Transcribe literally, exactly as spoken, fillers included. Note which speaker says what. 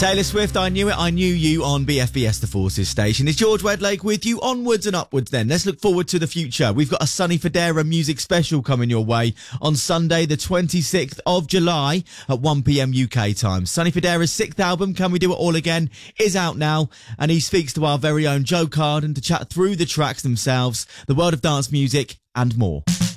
Speaker 1: Taylor Swift, I Knew It, I Knew You on B F B S The Forces station. It's George Wedlake with you, onwards and upwards then. Let's look forward to the future. We've got a Sonny Fodera music special coming your way on Sunday the twenty-sixth of July at one p m U K time. Sonny Fodera's sixth album, Can We Do It All Again, is out now, and he speaks to our very own Joe Carden to chat through the tracks themselves, the world of dance music and more.